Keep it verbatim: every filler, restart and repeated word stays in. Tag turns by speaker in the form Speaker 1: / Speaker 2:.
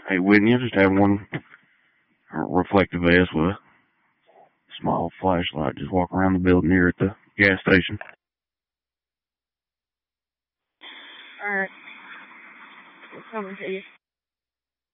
Speaker 1: Hey, wouldn't you just have one reflective vest with a small flashlight? Just walk around the building here at the gas station.
Speaker 2: Alright. We're coming to you.